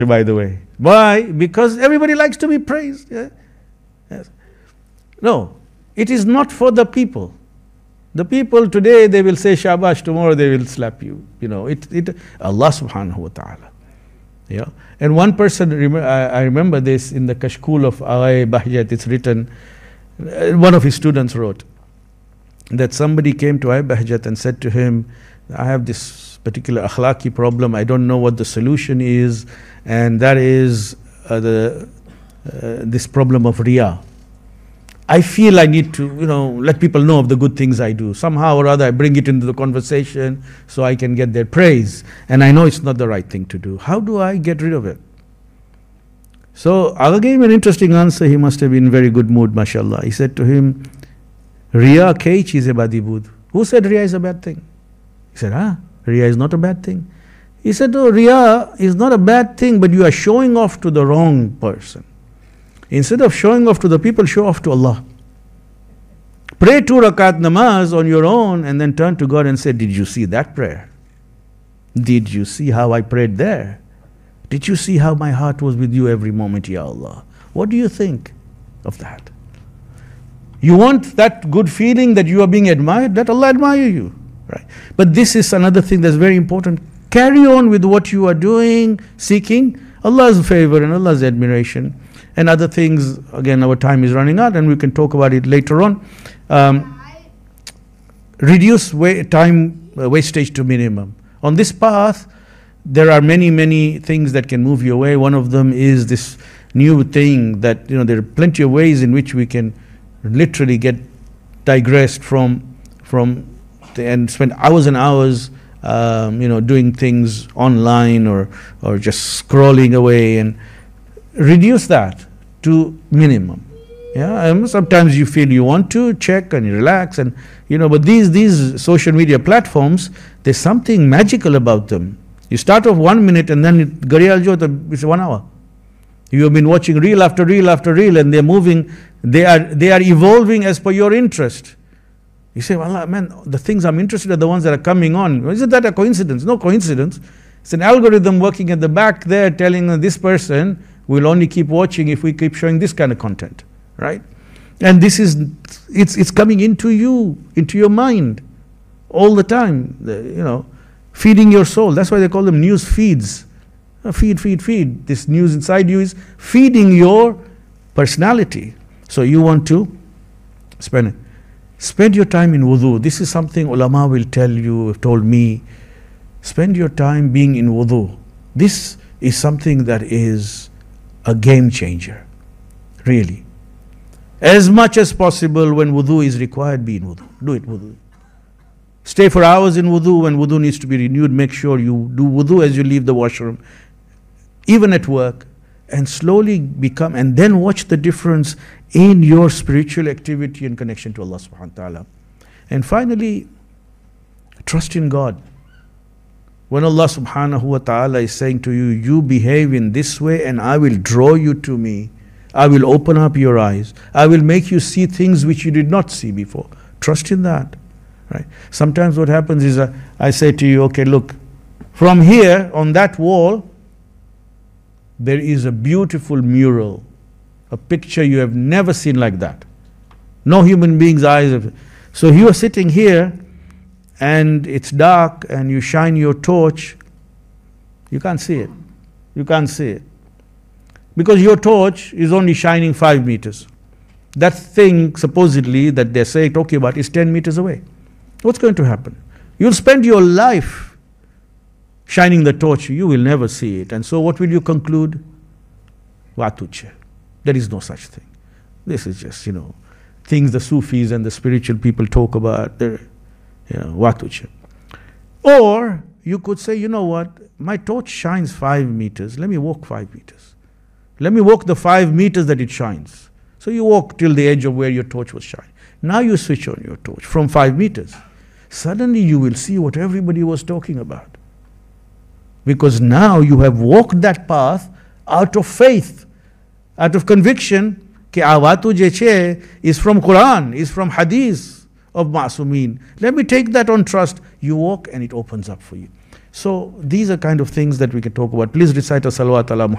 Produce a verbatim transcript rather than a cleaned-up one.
by the way. Why? Because everybody likes to be praised. Yeah? Yes. No, it is not for the people. The people today, they will say shabash, tomorrow they will slap you. You know, it, it Allah subhanahu wa ta'ala. Yeah. And one person, I remember this in the Kashkul of Aghay Bahjat, it's written, one of his students wrote, that somebody came to Aghay Bahjat and said to him, I have this particular akhlaqi problem, I don't know what the solution is, and that is uh, the uh, this problem of riya. I feel I need to, you know, let people know of the good things I do. Somehow or other I bring it into the conversation so I can get their praise. And I know it's not the right thing to do. How do I get rid of it? So I gave him an interesting answer. He must have been in very good mood, mashallah. He said to him, Riya keich is a badibud. Who said Riya is a bad thing? He said, ah, Riya is not a bad thing. He said, oh, Riya is not a bad thing, but you are showing off to the wrong person. Instead of showing off to the people, show off to Allah. Pray two rakat namaz on your own and then turn to God and say, did you see that prayer? Did you see how I prayed there? Did you see how my heart was with you every moment, Ya Allah? What do you think of that? You want that good feeling that you are being admired? Let Allah admire you. Right? But this is another thing that's very important. Carry on with what you are doing, seeking Allah's favor and Allah's admiration. And other things, again, our time is running out and we can talk about it later on. Um, reduce wa time uh, wastage to minimum. On this path, there are many, many things that can move you away. One of them is this new thing that, you know, there are plenty of ways in which we can literally get digressed from, from the, and spend hours and hours, um, you know, doing things online or, or just scrolling away, and reduce that to minimum. Yeah, and sometimes you feel you want to check and you relax, and you know, but these these social media platforms, there's something magical about them. You start off one minute and then it, Gariyal jo, it's one hour. You have been watching reel after reel after reel, and they're moving, they are they are evolving as per your interest. You say, well, man, the things I'm interested in are the ones that are coming on. Isn't that a coincidence? No coincidence. It's an algorithm working at the back there telling this person will only keep watching if we keep showing this kind of content, right? And this is, it's, it's coming into you, into your mind all the time, the, you know, feeding your soul. That's why they call them news feeds. Uh, feed, feed, feed. This news inside you is feeding your personality. So you want to spend it. Spend your time in wudu. This is something ulama will tell you, have told me. Spend your time being in wudu. This is something that is a game changer, really. As much as possible, when wudu is required, be in wudu. Do it wudu. Stay for hours in wudu. When wudu needs to be renewed, make sure you do wudu as you leave the washroom, even at work, and slowly become, and then watch the difference in your spiritual activity and connection to Allah subhanahu wa ta'ala. And finally, trust in God. When Allah subhanahu wa ta'ala is saying to you, you behave in this way and I will draw you to me. I will open up your eyes. I will make you see things which you did not see before. Trust in that. Right? Sometimes what happens is uh, I say to you, okay, look, from here on that wall, there is a beautiful mural, a picture you have never seen like that. No human being's eyes have. So you are sitting here and it's dark and you shine your torch, you can't see it. You can't see it. Because your torch is only shining five meters. That thing supposedly that they're saying, talking about is ten meters away. What's going to happen? You'll spend your life shining the torch, you will never see it. And so what will you conclude? Watuche. There is no such thing. This is just, you know, things the Sufis and the spiritual people talk about. They're, you know, watuche. Or you could say, you know what, my torch shines five meters. Let me walk five meters. Let me walk the five meters that it shines. So you walk till the edge of where your torch was shining. Now you switch on your torch from five meters. Suddenly you will see what everybody was talking about. Because now you have walked that path out of faith, out of conviction, कि आवatu je che is from Quran, is from Hadith of Ma'sumin. Let me take that on trust. You walk and it opens up for you. So these are kind of things that we can talk about. Please recite a salawat ala Muhammad.